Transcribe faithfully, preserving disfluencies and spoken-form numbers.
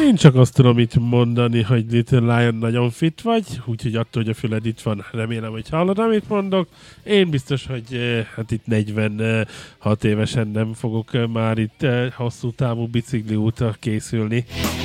Én csak azt tudom itt mondani, hogy Little Lion nagyon fit vagy, úgyhogy attól, hogy a füled itt van, remélem, hogy hallod, amit mondok. Én biztos, hogy hát itt negyvenhat évesen nem fogok már itt hosszú távú bicikli útra készülni.